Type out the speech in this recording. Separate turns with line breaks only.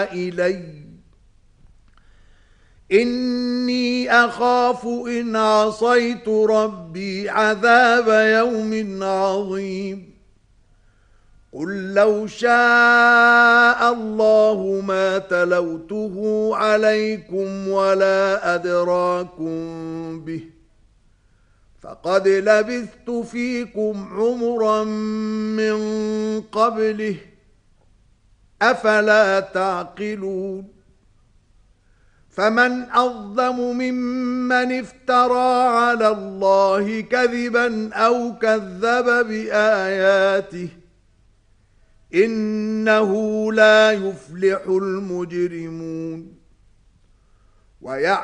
إلي إني أخاف إن عصيت ربي عذاب يوم عظيم قل لو شاء الله ما تلوته عليكم ولا أدراكم به فقد لبثت فيكم عمرا من قبله أفلا تعقلون فمن أظلم ممن افترى على الله كذبا أو كذب بآياته إنه لا يفلح المجرمون